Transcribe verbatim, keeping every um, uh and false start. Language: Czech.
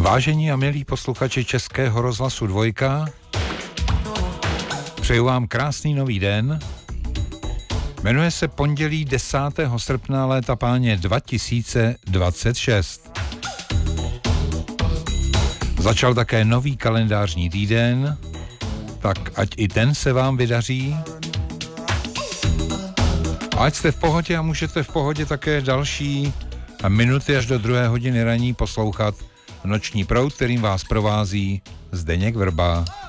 Vážení a milí posluchači Českého rozhlasu Dvojka, přeju vám krásný nový den. Jmenuje se pondělí desátého srpna léta páně dva tisíce dvacet šest. Začal také nový kalendářní týden, tak ať i ten se vám vydaří. Ať jste v pohodě a můžete v pohodě také další minuty až do druhé hodiny raní poslouchat Noční proud, kterým vás provází Zdeněk Vrba.